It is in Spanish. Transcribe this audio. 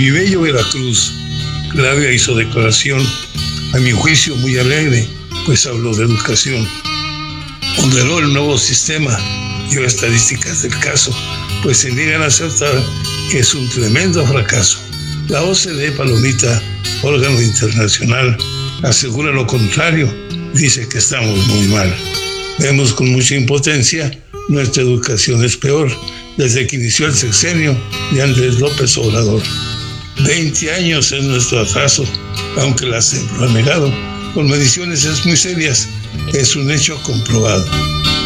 mi bello Veracruz, Claudia hizo declaración, a mi juicio muy alegre, pues habló de educación. Ponderó el nuevo sistema, dio estadísticas del caso, pues se niegan a aceptar que es un tremendo fracaso. La OCDE, Palomita, órgano internacional, asegura lo contrario, dice que estamos muy mal. Vemos con mucha impotencia, nuestra educación es peor desde que inició el sexenio de Andrés López Obrador. 20 años es nuestro atraso, aunque la SEP lo ha negado. Con mediciones es muy serias, es un hecho comprobado.